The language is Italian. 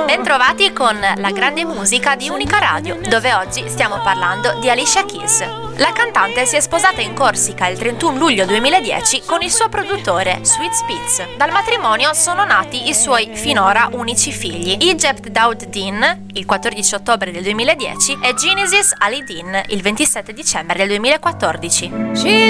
Bentrovati con la grande musica di Unica Radio, dove oggi stiamo parlando di Alicia Keys. La cantante si è sposata in Corsica il 31 luglio 2010 con il suo produttore, Sweet Spitz. Dal matrimonio sono nati i suoi finora unici figli, Egypt Daoud Din, il 14 ottobre del 2010, e Genesis Ali Din, il 27 dicembre del 2014.